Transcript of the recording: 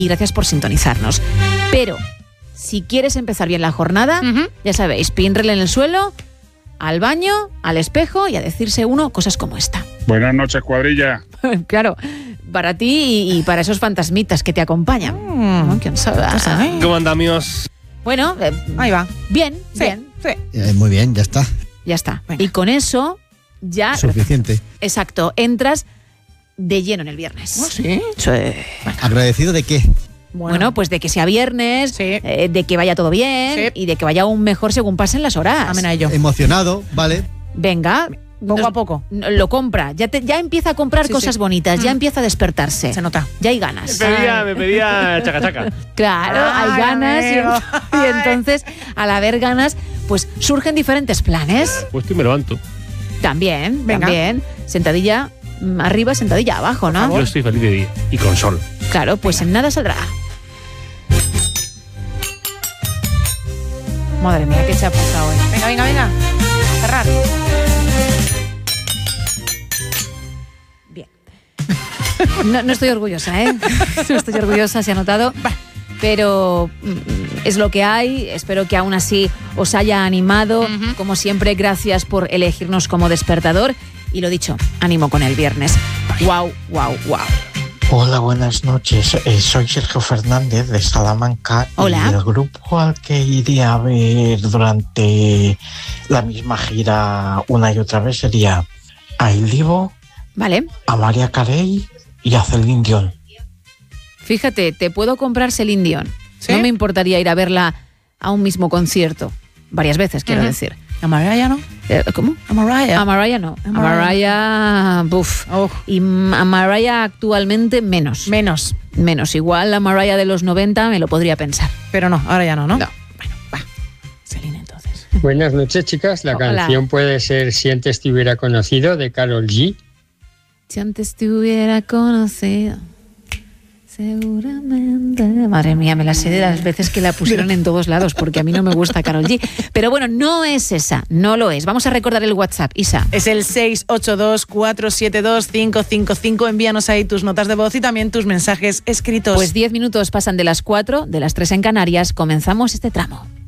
y gracias por sintonizarnos. Pero si quieres empezar bien la jornada, ya sabéis, pinrel en el suelo, al baño, al espejo y a decirse uno cosas como esta. Buenas noches, cuadrilla. Claro, para ti y para esos fantasmitas que te acompañan. ¿Quién sabe? ¿Cómo andamos? Bueno, ahí va. Bien, Sí, bien. sí. Muy bien, ya está. Ya está. Venga. Y con eso ya... Suficiente. Exacto, entras de lleno en el viernes. ¿Oh, sí? Sí. ¿Agradecido de qué? Bueno, pues de que sea viernes, Sí. de que vaya todo bien Sí. y de que vaya aún mejor según pasen las horas. Amén a ello. Emocionado, ¿vale? Venga. Poco a poco. Lo compra. Ya empieza a comprar Sí, cosas sí. bonitas, ya empieza a despertarse. Se nota. Ya hay ganas. Me pedía chaca chaca. Claro, hay Ay, ganas amigo. y entonces al haber ganas pues surgen diferentes planes. Pues y me levanto. También, Venga. también. Sentadilla arriba, sentadilla abajo, ¿no? Yo estoy feliz de día y con sol. Claro, pues en nada saldrá. Madre mía, qué chapuza hoy. Venga, venga, venga. Cerrar. Bien. No estoy orgullosa, ¿eh? No estoy orgullosa, se ha notado. Pero es lo que hay. Espero que aún así os haya animado. Como siempre, gracias por elegirnos como despertador. Y lo dicho, ánimo con el viernes. Wow, wow, wow. Hola, buenas noches. Soy Sergio Fernández de Salamanca. Hola. Y el grupo al que iría a ver durante la misma gira una y otra vez sería a Il Divo, Vale. a Mariah Carey y a Celine Dion. Fíjate, te puedo comprar Celine Dion. ¿Sí? No me importaría ir a verla a un mismo concierto. Varias veces, quiero decir. A Mariah, ¿no? ¿Cómo? A Mariah. A Mariah no. A Mariah. Mariah, buf. Oh. Y a Mariah actualmente menos. Menos. Menos. Igual la Mariah de los 90 me lo podría pensar. Pero no, ahora ya no, ¿no? No. Bueno, va. Celine, entonces. Buenas noches, chicas. La Hola. canción puede ser Si antes te hubiera conocido, de Karol G. Si antes te hubiera conocido, seguramente... Madre mía, me la sé de las veces que la pusieron en todos lados, porque a mí no me gusta Karol G. Pero bueno, no es esa, no lo es. Vamos a recordar el WhatsApp, Isa. Es el 682-472-555. Envíanos ahí tus notas de voz y también tus mensajes escritos. Pues 10 minutos pasan de las 4, de las 3 en Canarias. Comenzamos este tramo.